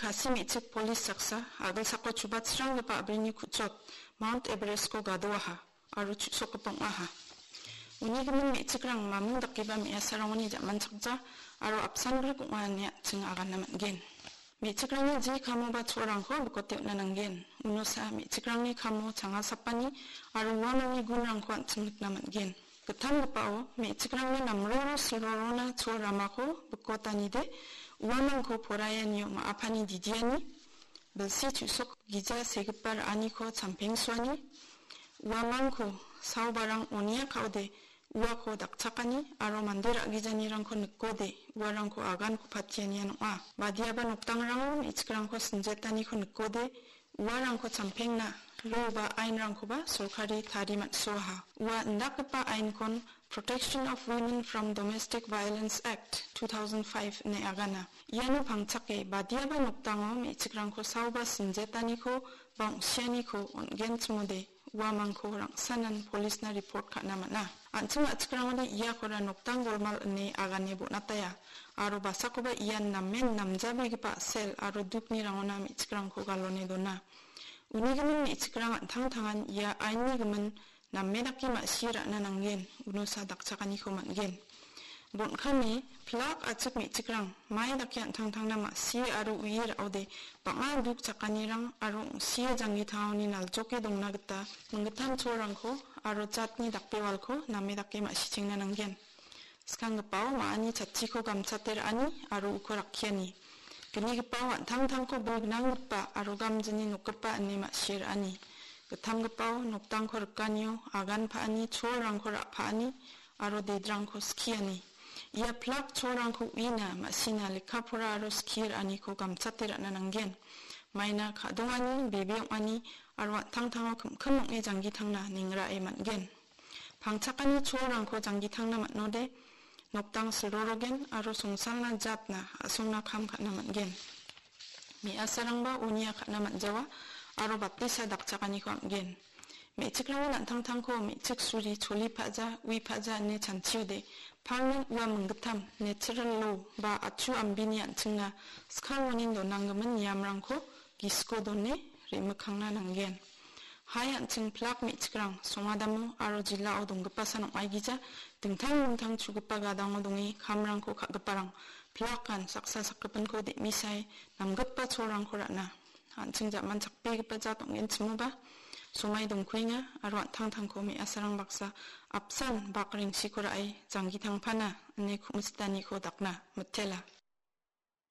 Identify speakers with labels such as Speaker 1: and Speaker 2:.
Speaker 1: 가심 이측 폴리스 작사 아글 사고 주밭 스랑그바 아브리니 구쫓 마운트 에베레스코 가도아하 아루 축소급봉아하 우니금은 미측랑 마문답기바 미야사랑원이 자만 착자 아루 앞산글 공화냐 증 아간나만겐 미측랑이 지 카모바 초랑코 부코티오나난겐 우노사 미측랑이 카모 장하사빠니 아루 와망이 군랑코 안층나만겐 그탐급바오 미측랑이 남로로 스로로나 초라마코 부코타니데 우와망코 보라야니요 마아파니 디디아니 belsi jusok giza segepar aniko campengsuani uamangko saubarang onia kaude uako dakcakani aro mandera gijanirangko nekode uarangko aganko patianian oa badiaba noktangrangko ichikrangko senjataniko nekode uarangko campengna loba ainrangkoba solkari tarimat soha ua ndakapa ainkon Protection of Women from Domestic Violence Act 2005 ne agana. Ianu pangchake badiaba noktango michikrangko sauba sinjetaniko bang sianiko ongen tsumode uamangko rangsanan polisna report kanamana. Anchung achikrangone iyakora noktang golmal ne agane bonataya. Aro basakoba iyan namen namjabegipa sel aro dupni rangona michikrangko galone dona. Unigimin michikrang tangtangan iya ainigimin 남매답기 마시라나 난겐 우노사 dakchakaniko mangen bon khami plak achik michikrang mai dakki antangtangna masi aru uir aude banga duk chakanirang aru si jangi thauni naljoke dongna gita mungtam chorangko aru chatni dakpewalko namedakki masichingna nangen skanggpao maani chachiko gamchater ani aru ukorakhiani gniggpao antangtangko bulgnanggpa aru gamjini nokgpa anni masir ani 그탐급바오 녹당코 르까니오 아간파아니 초랑코 라파아니 아로 데드랑코 스키아니 이아 플락 초랑코 위나 마시나 리카포라 아로 스키르 아니코 감차테라나 난겐 마이나 가동아니 베비용아니 아로 탕탕어 금큼ong의 장기탕나 닝라에 만겐 방착아니 초랑코 장기탕나 만노데 녹당 스로로겐 아로 송살나 잡나 아송나 캄 가나 만겐 미아사랑바 오니아 가나 만자와 아로 바피사 dakchakaniko amgen mechikrang은 antangtangko mechik suri cholipaja wipaja ne chanchiude pangnen uwa mungtam natural law ba achu ambini anchingna skalwonin donanggemen yamrangko gisko donne remukangna nangen hai anching plak mechikrang somadamu aro jillao donggepa sanok aigija dingtang chuggepa gadango dongi kamrangko kaggeparang plakan saksa sakgepenko de misai namgepa chorangko rana 안층자만 작배기빠자 동겐 치무바 소마이 동쿠잉아 아로 안탕탕코 미아사랑 박사 앞산 박링 시코라이 장기탕파나 안네 쿠무스타니코 닥나 무텔라